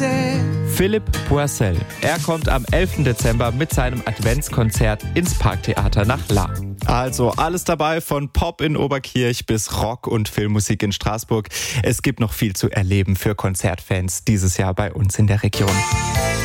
Philipp Boissel. Er kommt am 11. Dezember mit seinem Adventskonzert ins Parktheater nach Lahr. Also alles dabei, von Pop in Oberkirch bis Rock und Filmmusik in Straßburg. Es gibt noch viel zu erleben für Konzertfans dieses Jahr bei uns in der Region.